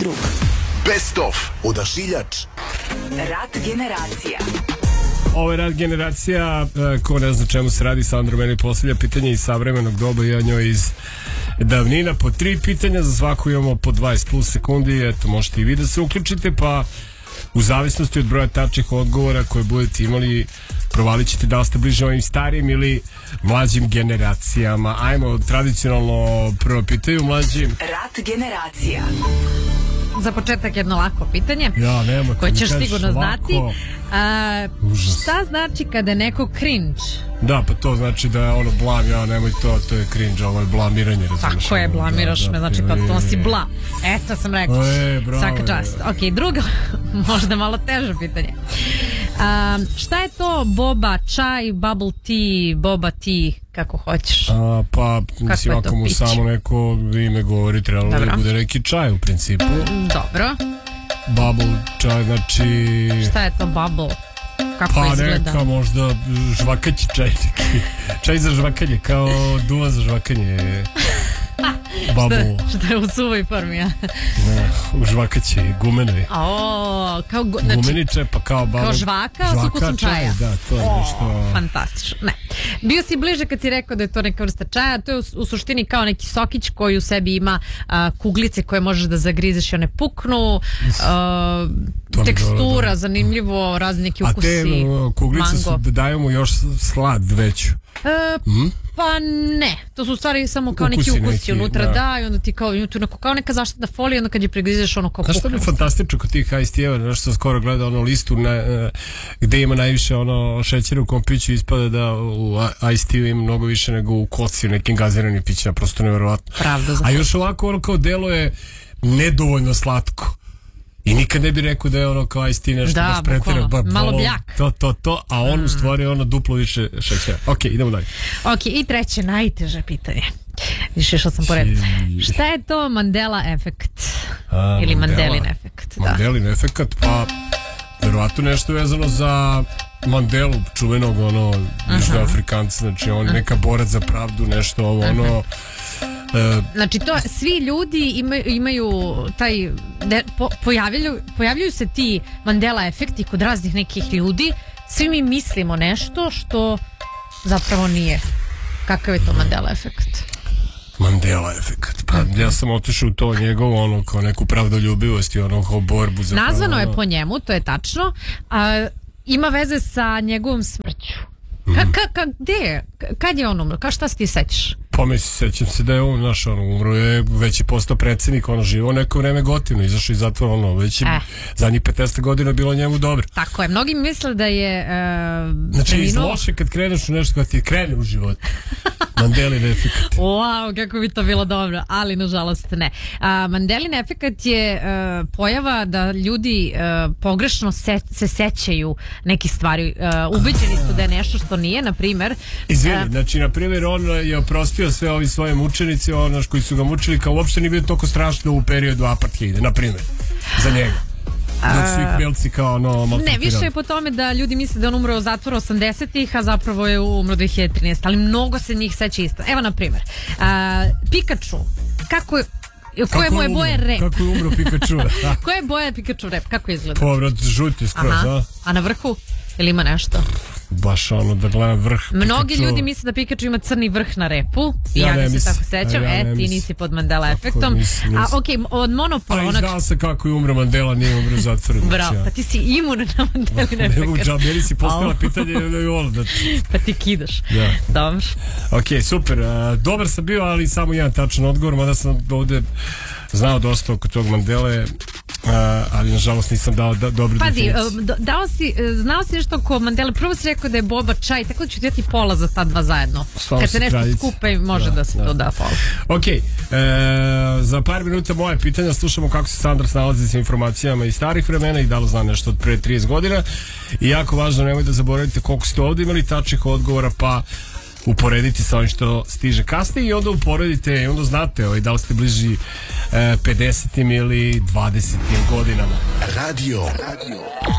drug. Best of Odašiljač. Rat generacija. Ovo je Rat generacija, ko ne zna čemu se radi. Sandra meni postavlja pitanje iz savremenog doba i ja njoj iz davnina. Po 3 pitanja, za svako imamo po 20 plus sekundi. Eto, možete i vi da se uključite, pa u zavisnosti od broja tačnih odgovora koje budete imali, provalit ćete da li ste bliže ovim starijim ili mlađim generacijama. Ajmo, tradicionalno prvo pitaju mlađim. Rat generacija. Za početak jedno lako pitanje koje ćeš sigurno znati. Šta znači kada je neko cringe? Da, pa to znači da je ono blam, nemoj to je cringe, ovo je blamiranje, razumiješ? Tako je, blamiraš me, znači kad to si blam. Eto sam rekao, svaka čast. Ok, drugo, možda malo teže pitanje. Šta je to boba, čaj, bubble tea, boba tea, kako hoćeš? Pa, mislim, ako mu samo neko ime govori, trebalo da bude neki čaj u principu. Dobro. Bubble, čaj, znači... Šta je to bubble? Kako izgleda? Pa neka možda žvakaći čaj neki. Čaj za žvakanje, kao duvan za žvakanje. Bubble. Šta je u suvoj formi, ja? Ne, u žvakaći, gumenoj. Kao gumeni čepa, kao bubble. Kao žvaka s ukusom čaja. Da, to je nešto... Fantastično. Ne. Bio si bliže kad si rekao da je to neka vrsta čaja. To je u suštini kao neki sokić koji u sebi ima kuglice koje možeš da zagrizeš i one puknu. Tekstura, zanimljivo, razni neki ukusi. A te kuglice su da daju mu još slad veću. Pa ne, to su u stvari samo kao neki ukusi unutra, da, i onda ti kao neka zaštitna folija, onda kad je pregrizeš ono kao pukne. Znaš što mi je fantastično kod tih iced tea-eva, nešto sam skoro gledao ono listu gde ima najviše ono šećera u kom piću, ispada da u iced tea ima mnogo više nego u koci u nekim gaziranim pićima, prosto nevjerovatno. A još ovako ono kao delo je nedovoljno slatko. I nikad ne bi rekao da je ono kao iced tea nešto baš pretjerano. Malo bljak. A on u stvari ono duplo više šećera. Ok, idemo dalje. Ok, i treće, najteže pitanje. Više što sam pored. Šta je to Mandela efekt? Ili Mandelin efekt? Mandelin efekt, pa verovatno nešto vezano za Mandelu, čuvenog ono Južnoafrikanca, znači on neka borac za pravdu, nešto ovo ono. Znači to svi ljudi imaju taj pojavljuju se ti Mandela efekti kod raznih nekih ljudi. Svi mi mislimo nešto što zapravo nije. Kakav je to Mandela efekt? Mandela efekt. Pa ja sam otišao u to njegovo ono kao neku pravdoljubivost i ono kao borbu za pravo. Nazvano je po njemu, to je tačno. Ima veze sa njegovom smrću. Gde je? Kad je on umro? Šta se ti sećaš? Pa sećam se da je on, znaš, umro je, već je postao predsjednik, živo neko vreme gotivno, izašao iz zatvora, već je zadnjih 15 godina bilo njemu dobro. Tako je, mnogi misle da je znači iz loše kad kreneš u nešto, kad ti krene u život. Mandelin efekt. Wow, kako bi to bilo dobro, ali nažalost ne. Mandelin efekt je pojava da ljudi pogrešno se sećaju nekih stvari. Ubeđeni su da je nešto što nije, na primer. Izvini, znači, na primer, on je oprostio sve ovi svoje mučenici, koji su ga mučili, kao uopšte nije bio toliko strašno u periodu apartheida, na primer, za njega. Dok su ih belci kao maltretirali. Ne, više je po tome da ljudi misle da on umro u zatvoru 80-ih, a zapravo je umro 2013. Ali mnogo se njih seća isto. Evo, na primer, Pikachu, koje mu je boje rep? Kako je umro Pikachu? Koja je boja Pikachu rep? Kako izgleda? Povrat žuti skroz, a na vrhu? Ili ima nešto? Baš da gledam vrh Pikachu. Mnogi ljudi misle da Pikachu ima crni vrh na repu. I ja ne se tako sećam. Ti nisi pod Mandela efektom. A okej, od Monopola... Pa znao se kako je umro Mandela, nije umro zatvor. Bravo, pa ti si imun na Mandelin efekt. Meni si postavila pitanje pa ti kidaš. Dobro. Ok, super. Dobar sam bio, ali samo jedan tačan odgovor, mada sam ovde znao dosta oko tog Mandele, ali nažalost nisam dao dobru definiciju. Pazi, znao si nešto oko Mandele, prvo si rekao da je boba čaj, tako da ću ti dati pola za ta dva zajedno. Kad se nešto skupe, može da se to da pola. Ok, za par minuta moje pitanja, slušamo kako se Sandra snalazi sa informacijama iz starih vremena i da li zna nešto od pre 30 godina. I jako važno, nemoj da zaboravite koliko ste ovdje imali tačnih odgovora, pa uporediti sa ovim što stiže kasnije i onda uporedite i onda znate da li ste bliži 50. ili 20. godinama. Radio